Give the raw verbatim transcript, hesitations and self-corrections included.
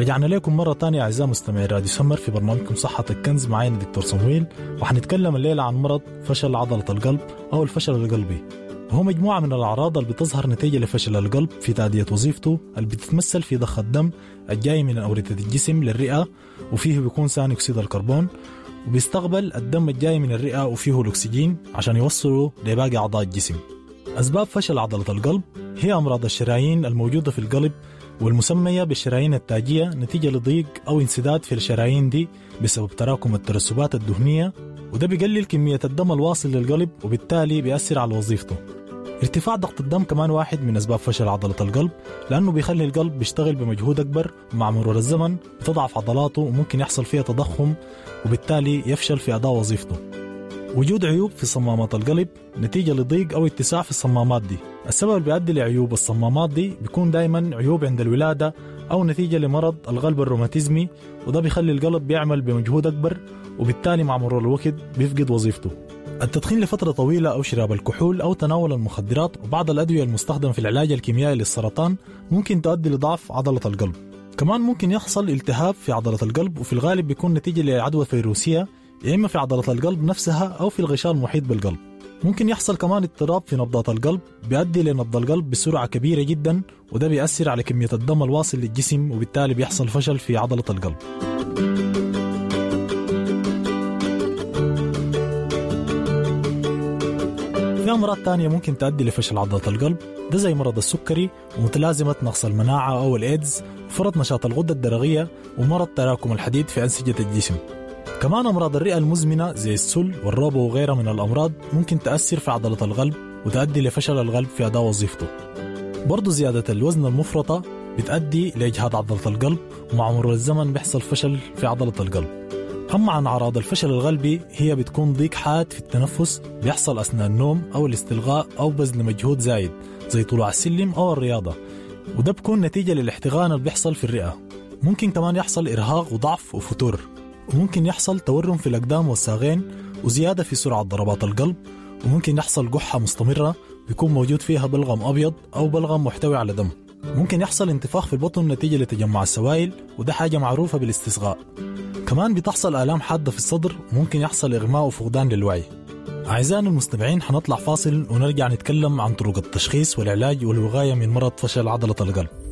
رجعنا لكم مرة تانية أعزائي مستمعي راديو سمر في برنامجكم صحة الكنز. معانا دكتور صمويل، وحنتكلم الليلة عن مرض فشل عضلة القلب أو الفشل القلبي. وهو مجموعة من الأعراض اللي بتظهر نتيجة لفشل القلب في تأدية وظيفته، اللي بتتمثل في ضخ الدم الجاي من أوردة الجسم للرئة، وفيه بيكون ثاني أكسيد الكربون، وبيستقبل الدم الجاي من الرئة وفيه الأكسجين عشان يوصله لباقي أعضاء الجسم. أسباب فشل عضلة القلب هي أمراض الشرايين الموجودة في القلب، والمسمية بالشرايين التاجية نتيجة لضيق أو انسداد في الشرايين دي بسبب تراكم الترسبات الدهنية، وده بيقلل كمية الدم الواصل للقلب وبالتالي بيأثر على وظيفته. ارتفاع ضغط الدم كمان واحد من أسباب فشل عضلة القلب، لأنه بيخلي القلب بيشتغل بمجهود أكبر، ومع مرور الزمن بتضعف عضلاته وممكن يحصل فيها تضخم وبالتالي يفشل في أداء وظيفته. وجود عيوب في صمامات القلب نتيجة لضيق أو اتساع في الصمامات دي. السبب اللي بيؤدي لعيوب الصمامات دي بيكون دايما عيوب عند الولادة أو نتيجة لمرض القلب الروماتيزمي، وده بيخلي القلب بيعمل بمجهود أكبر وبالتالي مع مرور الوقت بيفقد وظيفته. التدخين لفترة طويلة أو شراب الكحول أو تناول المخدرات وبعض الأدوية المستخدمة في العلاج الكيميائي للسرطان ممكن تؤدي لضعف عضلة القلب. كمان ممكن يحصل التهاب في عضلة القلب، وفي الغالب بيكون نتيجة لعدوى فيروسية، يا إما في عضلة القلب نفسها أو في الغشاء المحيط بالقلب. ممكن يحصل كمان اضطراب في نبضات القلب بيؤدي لنبض القلب بسرعة كبيرة جدا، وده بيأثر على كمية الدم الواصل للجسم وبالتالي بيحصل فشل في عضلة القلب. في أمراض تانية ممكن تؤدي لفشل عضلة القلب، ده زي مرض السكري ومتلازمة نقص المناعة أو الإيدز وفرط نشاط الغدة الدرقية ومرض تراكم الحديد في أنسجة الجسم. كمان أمراض الرئة المزمنة زي السل والروبو وغيرها من الأمراض ممكن تأثر في عضلة القلب وتؤدي لفشل القلب في أداء وظيفته. برضو زيادة الوزن المفرطة بتؤدي لإجهاد عضلة القلب، ومع مرور الزمن بيحصل فشل في عضلة القلب. أما عن أعراض الفشل القلبي هي بتكون ضيق حاد في التنفس بيحصل أثناء النوم أو الاستلغاء أو بذل مجهود زايد زي طلوع السلم أو الرياضة، وده بيكون نتيجة للاحتقان اللي بيحصل في الرئة. ممكن كمان يحصل إرهاق وضعف وفتور، وممكن يحصل تورم في الأقدام والساقين وزيادة في سرعة ضربات القلب، وممكن يحصل قحة مستمرة بيكون موجود فيها بلغم أبيض أو بلغم محتوي على دم. ممكن يحصل انتفاخ في البطن نتيجة لتجمع السوائل، وده حاجة معروفة بالاستسقاء. كمان بتحصل آلام حادة في الصدر، وممكن يحصل إغماء وفقدان للوعي. أعزائنا المستمعين، حنطلع فاصل ونرجع نتكلم عن طرق التشخيص والعلاج والوقاية من مرض فشل عضلة القلب.